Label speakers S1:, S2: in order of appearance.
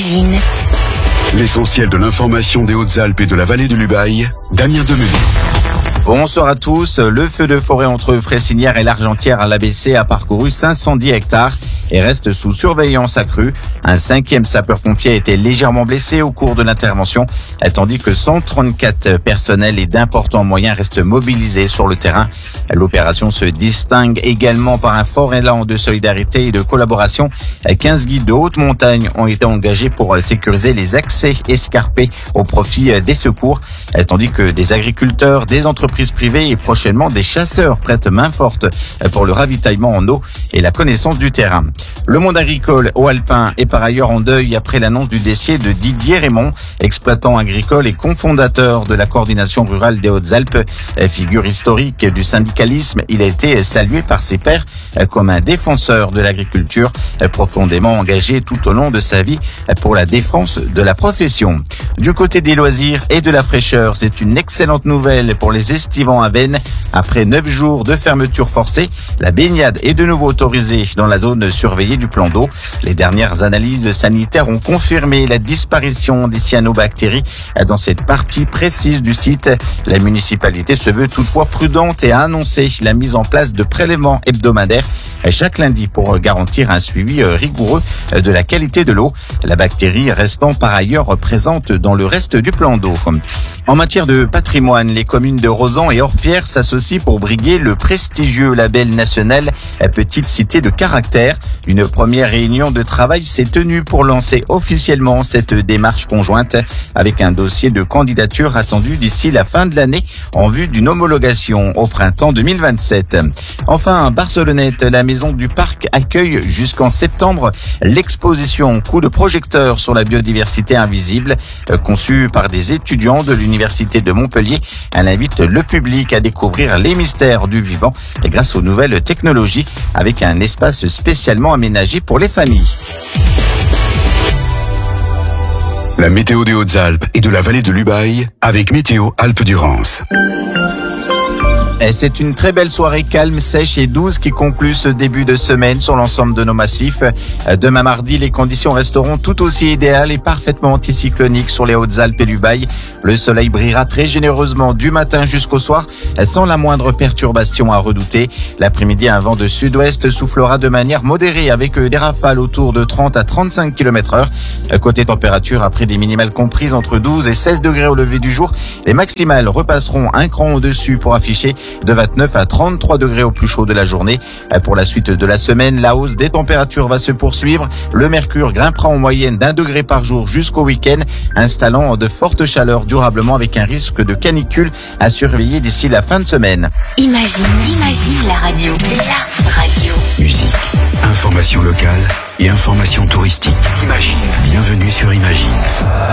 S1: Imagine.
S2: L'essentiel de l'information des Hautes-Alpes et de la vallée de l'Ubaye, Damien Demery.
S3: Bonsoir à tous. Le feu de forêt entre Fressinière et l'Argentière à l'ABC a parcouru 510 hectares et reste sous surveillance accrue. Un 5e sapeur-pompier a été légèrement blessé au cours de l'intervention, tandis que 134 personnels et d'importants moyens restent mobilisés sur le terrain. L'opération se distingue également par un fort élan de solidarité et de collaboration. 15 guides de haute montagne ont été engagés pour sécuriser les accès escarpés au profit des secours, tandis que des agriculteurs, des entreprises privées et prochainement des chasseurs prêtent main forte pour le ravitaillement en eau et la connaissance du terrain. Le monde agricole haut alpin est par ailleurs en deuil après l'annonce du décès de Didier Raymond, exploitant agricole et cofondateur de la coordination rurale des Hautes-Alpes. Figure historique du syndicalisme, il a été salué par ses pairs comme un défenseur de l'agriculture, profondément engagé tout au long de sa vie pour la défense de la profession. Du côté des loisirs et de la fraîcheur, c'est une excellente nouvelle pour les estivants à Veynes. Après 9 jours de fermeture forcée, la baignade est de nouveau autorisée dans la zone surveillée du plan d'eau. Les dernières analyses sanitaires ont confirmé la disparition des cyanobactéries dans cette partie précise du site. La municipalité se veut toutefois prudente et a annoncé la mise en place de prélèvements hebdomadaires chaque lundi pour garantir un suivi rigoureux de la qualité de l'eau, la bactérie restant par ailleurs présente dans le reste du plan d'eau. En matière de patrimoine, les communes de Rozan et Orpierre s'associent pour briguer le prestigieux label national Petite Cité de Caractère. Une première réunion de travail s'est tenue pour lancer officiellement cette démarche conjointe avec un dossier de candidature attendu d'ici la fin de l'année en vue d'une homologation au printemps 2027. Enfin, à Barcelonnette, la Maison du Parc accueille jusqu'en septembre l'exposition Coup de projecteur sur la biodiversité invisible, conçue par des étudiants de l'Université de Montpellier. Elle invite le public à découvrir les mystères du vivant et grâce aux nouvelles technologies avec un espace spécialement aménagé pour les familles.
S2: La météo des Hautes-Alpes et de la vallée de l'Ubaye avec Météo Alpes-Durance.
S3: Et c'est une très belle soirée calme, sèche et douce qui conclut ce début de semaine sur l'ensemble de nos massifs. Demain mardi, les conditions resteront tout aussi idéales et parfaitement anticycloniques sur les Hautes-Alpes et l'Ubaye. Le soleil brillera très généreusement du matin jusqu'au soir, sans la moindre perturbation à redouter. L'après-midi, un vent de sud-ouest soufflera de manière modérée avec des rafales autour de 30 à 35 km/h. Côté température, après des minimales comprises entre 12 et 16 degrés au lever du jour, les maximales repasseront un cran au-dessus pour afficher de 29 à 33 degrés au plus chaud de la journée. Pour la suite de la semaine, la hausse des températures va se poursuivre. Le mercure grimpera en moyenne d'1 degré par jour jusqu'au week-end, installant de fortes chaleurs durablement avec un risque de canicule à surveiller d'ici la fin de semaine.
S1: Imagine la radio. La radio.
S2: Musique, information locale et information touristique. Imagine. Bienvenue sur Imagine.